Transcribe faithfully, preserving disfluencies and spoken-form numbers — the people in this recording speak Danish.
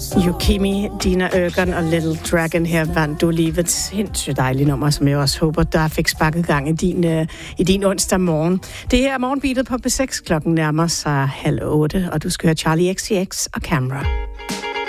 Yukimi, Dina Øgen og Little Dragon her vandt du lige ved et sindssygt dejligt nummer, som jeg også håber, der fik sparket gang i din, uh, i din onsdag morgen. Det her er morgenbeatet på B seks, klokken nærmer sig halv otte, og du skal høre Charlie X C X og Camera.